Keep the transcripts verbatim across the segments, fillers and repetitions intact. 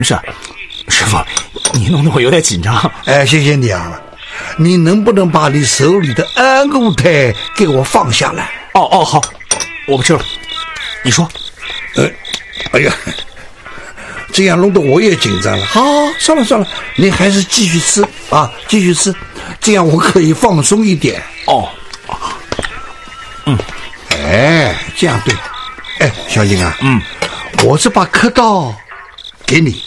是，师傅，你弄得我有点紧张。 哎，谢谢你啊！你能不能把你手里的安固台给我放下来？ 哦哦，好，我不吃了。你说。 呃，哎呀，这样弄得我也紧张了。好，算了算了，你还是继续吃啊，继续吃，这样我可以放松一点。 哦，嗯， 哎，这样对。哎，小英啊， 嗯， 我这把刻刀给你。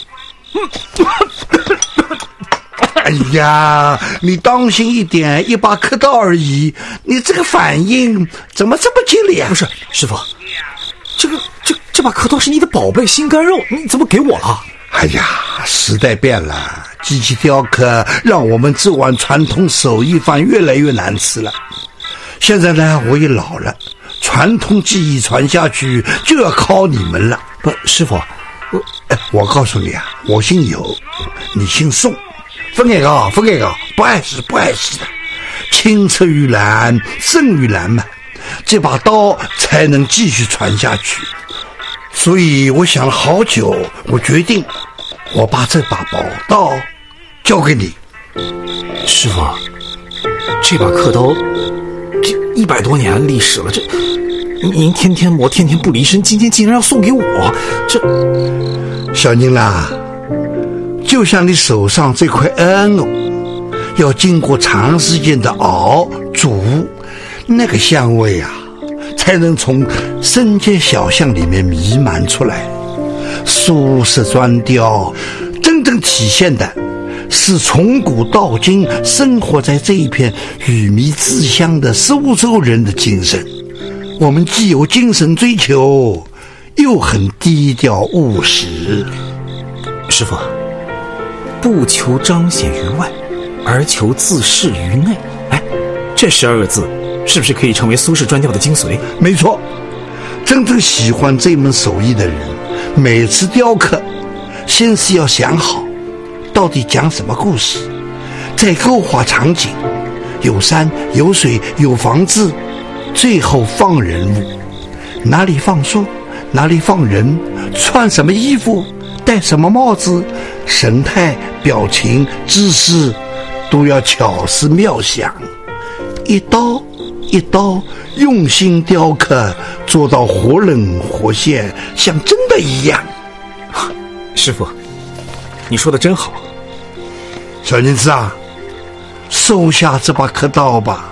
哎呀，你当心一点，一把刻刀而已，你这个反应怎么这么激烈啊？ 不是，师傅，这个这这把刻刀是你的宝贝心肝肉，你怎么给我了？ 哎呀，时代变了，机器雕刻让我们这碗传统手艺饭越来越难吃了。现在呢，我也老了，传统技艺传下去就要靠你们了。 不，师傅， 我哎，我告诉你啊，我姓尤，你姓宋，分开个，分开个，不碍事，不碍事的。青出于蓝胜于蓝嘛，这把刀才能继续传下去。所以我想了好久，我决定我把这把宝刀交给你。 师傅，这把刻刀这一百多年历史了，这您天天磨天天不离身，今天竟然要送给我，这小宁啦，就像你手上这块安藕，要经过长时间的熬煮，那个香味啊才能从深街小巷里面弥漫出来。苏式砖雕真正体现的是从古到今生活在这一片鱼米之乡的苏州人的精神。我们既有精神追求，又很低调务实。 师傅，不求彰显于外，而求自适于内。哎，这十二个字是不是可以成为苏式砖雕的精髓？ 没错，真正喜欢这门手艺的人，每次雕刻先是要想好到底讲什么故事，再勾画场景，有山有水有房子，最后放人物，哪里放树，哪里放人，穿什么衣服，戴什么帽子，神态表情姿势都要巧思妙想，一刀一刀用心雕刻，做到活冷活现，像真的一样。 师傅，你说的真好。 小宁子啊，收下这把刻刀吧。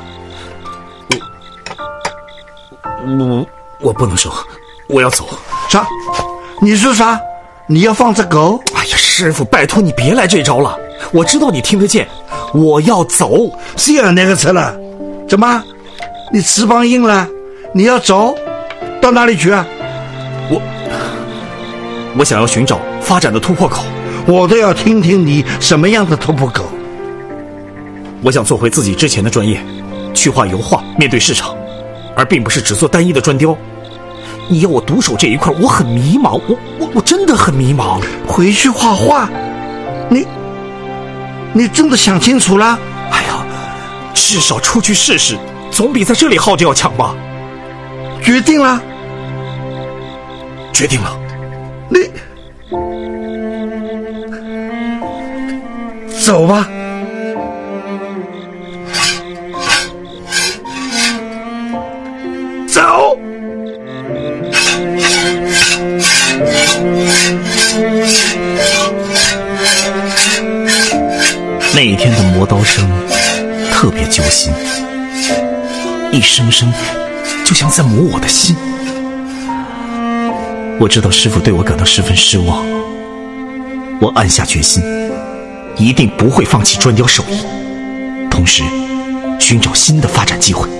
我我不能收，我要走。 啥？你说啥？你要放这狗？ 哎呀，师傅，拜托你别来这招了，我知道你听得见，我要走。 这样那个车了？怎么？你翅膀硬了？你要走？到哪里去啊？ 我我想要寻找发展的突破口。 我都要听听你什么样的突破口。 我想做回自己之前的专业，去画油画，面对市场，而并不是只做单一的砖雕。你要我独守这一块，我很迷茫，我我我真的很迷茫。 回去画画？你你真的想清楚了？ 哎呀，至少出去试试，总比在这里耗着要强吧。 决定了？ 决定了。 你走吧。走。 那一天的磨刀声特别揪心，一声声就像在磨我的心。我知道师父对我感到十分失望，我暗下决心，一定不会放弃砖雕手艺，同时寻找新的发展机会。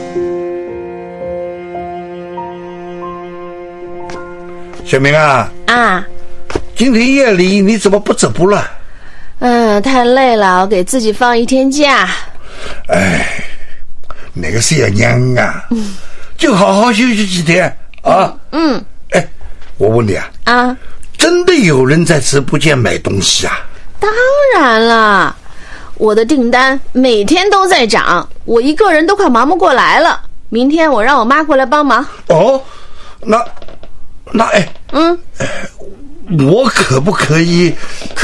小明啊， 啊， 今天夜里你怎么不走步了？ 嗯，太累了，我给自己放一天假。 哎，那个是要娘啊，嗯，就好好休息几天啊。 嗯， 哎，我问你啊， 啊， 真的有人在直播间买东西啊？ 当然了，我的订单每天都在涨，我一个人都快忙不过来了。明天我让我妈过来帮忙。 哦，那那哎， 嗯， 我可不可以